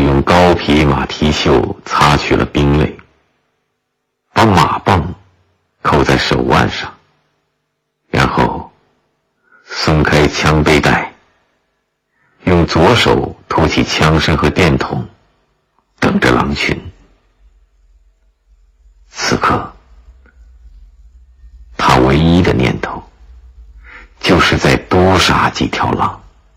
用高皮马蹄袖擦去了冰泪，把马棒扣在手腕上，然后松开枪背带，用左手托起枪身和电筒，等着狼群。此刻他唯一的念头就是再多杀几条狼。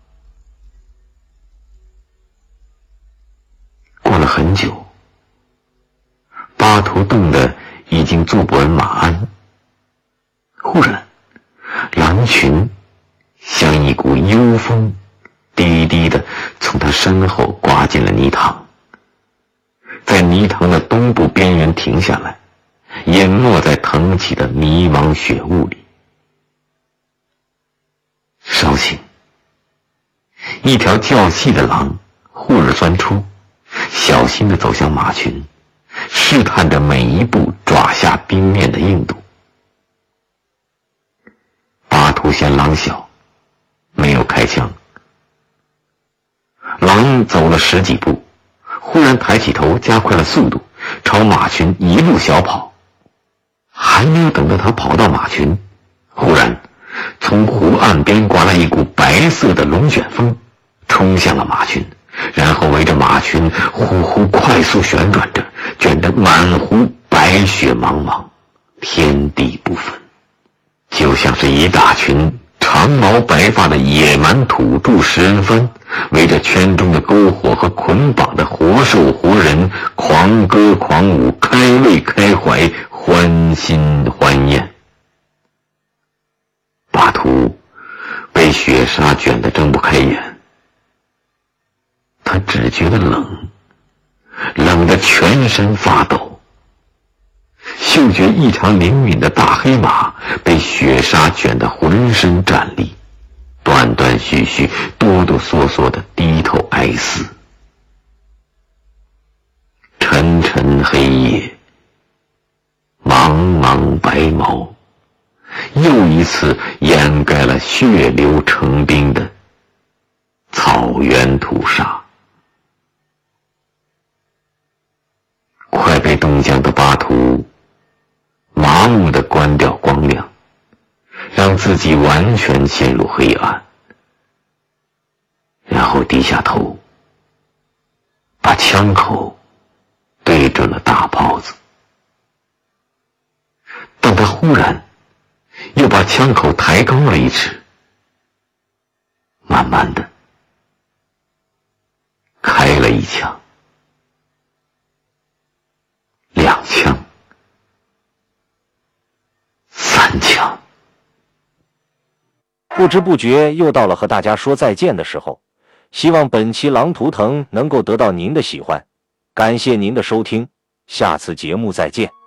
过了很久，巴图冻得已经坐不稳马鞍，忽然狼群像一股幽风低低地从他身后刮进了泥塘，在泥塘的东部边缘停下来，淹没在腾起的迷茫雪雾里。稍醒，一条较细的狼忽而钻出，小心地走向马群，试探着每一步爪下冰面的硬度。巴图嫌狼小，没有开枪。狼走了10几步，忽然抬起头，加快了速度，朝马群一路小跑。还没有等到他跑到马群，忽然从湖岸边刮来一股白色的龙卷风，冲向了马群，然后围着马群呼呼快速旋转着，卷得满湖白雪茫茫，天地不分，就像是一大群长毛白发的野蛮土著食人番，围着圈中的篝火和捆绑的活兽活人狂歌狂舞，开胃开怀，欢欣欢宴。巴图被雪沙卷得睁不开眼，他只觉得冷，冷得全身发抖。嗅觉异常灵敏的大黑马被雪沙卷得浑身战栗，断断续续哆哆嗦嗦地低头哀思。沉沉黑夜，茫茫白毛，又一次掩盖了血流成冰的草原屠杀。快被冻僵的巴图麻木地关掉光亮，让自己完全陷入黑暗，然后低下头，把枪口对准了大炮子。但他忽然又把枪口抬高了1尺，慢慢的开了1枪，2枪，3枪。 不知不觉又到了和大家说再见的时候，希望本期狼图腾能够得到您的喜欢，感谢您的收听，下次节目再见。